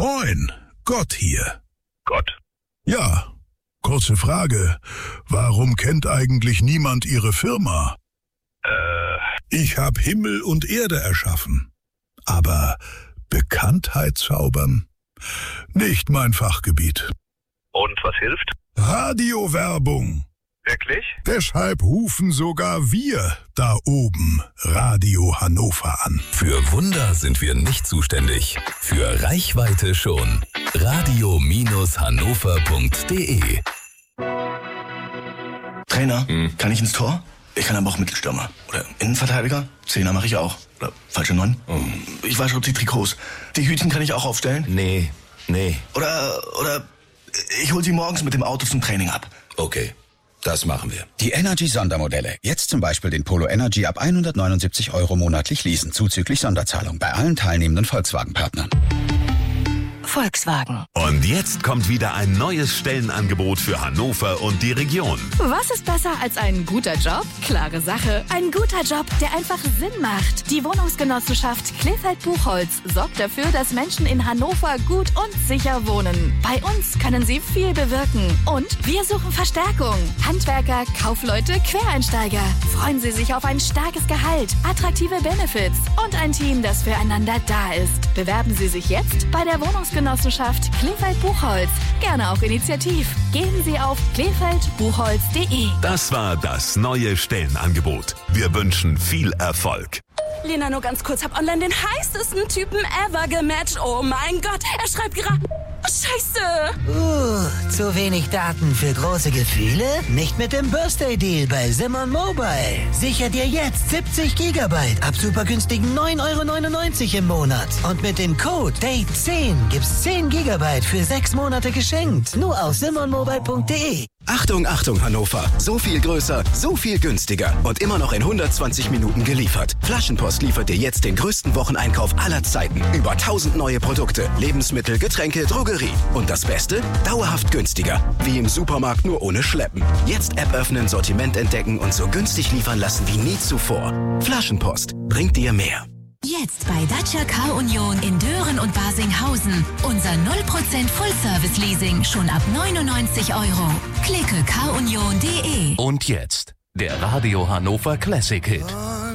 Moin, Gott hier. Gott? Ja, kurze Frage. Warum kennt eigentlich niemand Ihre Firma? Ich habe Himmel und Erde erschaffen. Aber Bekanntheit zaubern? Nicht mein Fachgebiet. Und was hilft? Radiowerbung. Wirklich? Deshalb rufen sogar wir da oben Radio Hannover an. Für Wunder sind wir nicht zuständig. Für Reichweite schon. Radio-hannover.de. Trainer, kann ich ins Tor? Ich kann aber auch Mittelstürmer. Oder Innenverteidiger? Zehner mache ich auch. Oder falsche 9? Ich wasche auch die Trikots. Die Hütchen kann ich auch aufstellen? Nee. Oder ich hol sie morgens mit dem Auto zum Training ab. Okay, das machen wir. Die Energy-Sondermodelle. Jetzt zum Beispiel den Polo Energy ab 179 € monatlich leasen, zuzüglich Sonderzahlung bei allen teilnehmenden Volkswagen-Partnern. Volkswagen. Und jetzt kommt wieder ein neues Stellenangebot für Hannover und die Region. Was ist besser als ein guter Job? Klare Sache. Ein guter Job, der einfach Sinn macht. Die Wohnungsgenossenschaft Krefeld-Buchholz sorgt dafür, dass Menschen in Hannover gut und sicher wohnen. Bei uns können sie viel bewirken. Und wir suchen Verstärkung. Handwerker, Kaufleute, Quereinsteiger. Freuen Sie sich auf ein starkes Gehalt, attraktive Benefits und ein Team, das füreinander da ist. Bewerben Sie sich jetzt bei der Wohnungsgenossenschaft Krefeld-Buchholz. Gerne auch initiativ. Gehen Sie auf krefeldbuchholz.de. Das war das neue Stellenangebot. Wir wünschen viel Erfolg. Lena, nur ganz kurz, hab online den heißesten Typen ever gematcht. Oh mein Gott, er schreibt gerade... Scheiße! Zu wenig Daten für große Gefühle? Nicht mit dem Birthday-Deal bei Simon Mobile. Sicher dir jetzt 70 Gigabyte ab super günstigen 9,99 € im Monat. Und mit dem Code DATE10 gibt's 10 Gigabyte für 6 Monate geschenkt. Nur auf simonmobile.de. Achtung, Achtung, Hannover. So viel größer, so viel günstiger und immer noch in 120 Minuten geliefert. Flaschenpost liefert dir jetzt den größten Wocheneinkauf aller Zeiten. Über 1000 neue Produkte, Lebensmittel, Getränke, Drogerie. Und das Beste? Dauerhaft günstiger. Wie im Supermarkt, nur ohne Schleppen. Jetzt App öffnen, Sortiment entdecken und so günstig liefern lassen wie nie zuvor. Flaschenpost bringt dir mehr. Jetzt bei Dacia Car Union in Dören und Barsinghausen. Unser 0% Full-Service-Leasing schon ab 99 €. Klicke carunion.de. Und jetzt der Radio Hannover Classic Hit.